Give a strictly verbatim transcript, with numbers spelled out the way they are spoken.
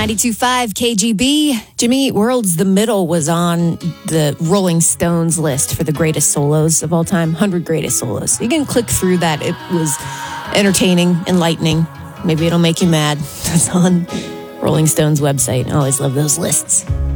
ninety-two point five K G B. Jimmy Eat World's The Middle was on the Rolling Stones list for the greatest solos of all time, one hundred greatest solos. You can click through that. It was entertaining, enlightening. Maybe it'll make you mad. It's on Rolling Stone's website. I always love those lists.